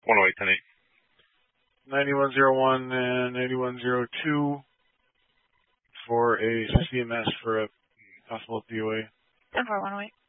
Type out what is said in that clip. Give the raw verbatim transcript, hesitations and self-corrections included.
one oh eight, ten eight. ninety-one oh one and ninety-one oh two for a C M S for a possible P O A. ten four, one oh eight.